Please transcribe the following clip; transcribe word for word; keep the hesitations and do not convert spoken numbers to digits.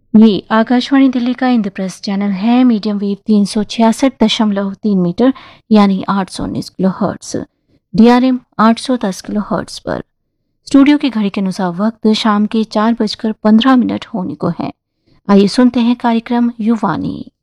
ये आकाशवाणी दिल्ली का इंद्रप्रस्थ चैनल है। मीडियम वेव तीन सौ छियासठ दशमलव तीन मीटर यानी आठ सौ उन्नीस किलो हर्ट्स, डीआरएम आठ सौ दस किलो हर्ट्स पर। स्टूडियो की घड़ी के अनुसार वक्त शाम के चार बजकर पंद्रह मिनट होने को है। आइए सुनते हैं कार्यक्रम युवानी।